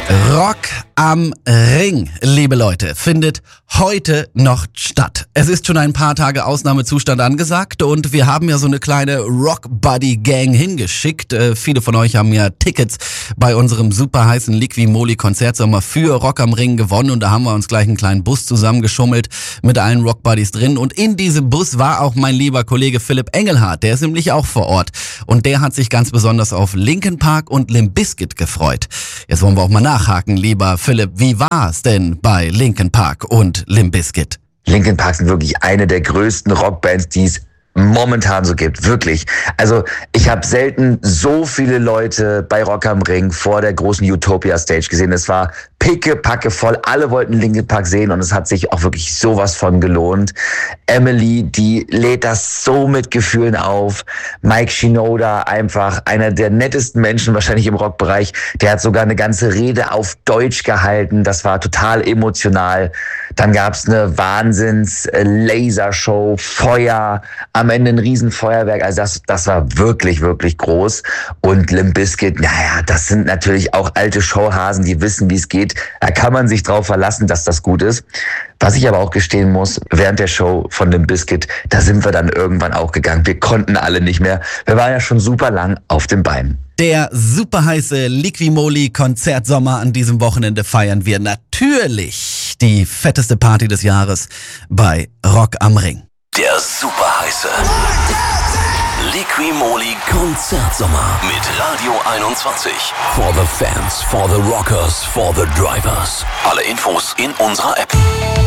Rock am Ring, liebe Leute, findet heute noch statt. Es ist schon ein paar Tage Ausnahmezustand angesagt und wir haben ja so eine kleine Rock-Buddy-Gang hingeschickt. Viele von euch haben ja Tickets bei unserem super heißen Liqui-Moly-Konzertsommer für Rock am Ring gewonnen und da haben wir uns gleich einen kleinen Bus zusammengeschummelt mit allen Rock-Buddies drin und in diesem Bus war auch mein lieber Kollege Philipp Engelhardt, der ist nämlich auch vor Ort und der hat sich ganz besonders auf Linkin Park und Limp Bizkit gefreut. Jetzt wollen wir auch mal nachhaken, lieber Philipp, wie war es denn bei Linkin Park und Limp Bizkit? Linkin Park sind wirklich eine der größten Rockbands, die es momentan so gibt, wirklich. Also ich habe selten so viele Leute bei Rock am Ring vor der großen Utopia Stage gesehen. Es war pickepacke voll, alle wollten Linkin Park sehen und es hat sich auch wirklich sowas von gelohnt. Emily, die lädt das so mit Gefühlen auf. Mike Shinoda, einfach einer der nettesten Menschen wahrscheinlich im Rockbereich, der hat sogar eine ganze Rede auf Deutsch gehalten. Das war total emotional. Dann gab's eine Wahnsinns-Lasershow, Feuer, am Ende ein Riesenfeuerwerk. Also das war wirklich, wirklich groß. Und Limp Bizkit, naja, das sind natürlich auch alte Showhasen, die wissen, wie es geht. Da kann man sich drauf verlassen, dass das gut ist. Was ich aber auch gestehen muss, während der Show von Limp Bizkit, da sind wir dann irgendwann auch gegangen. Wir konnten alle nicht mehr. Wir waren ja schon super lang auf den Beinen. Der super heiße Liqui-Moly-Konzertsommer an diesem Wochenende feiern wir natürlich die fetteste Party des Jahres bei Rock am Ring. Der super heiße Liqui-Moly-Konzertsommer mit Radio 21. For the fans, for the rockers, for the drivers. Alle Infos in unserer App.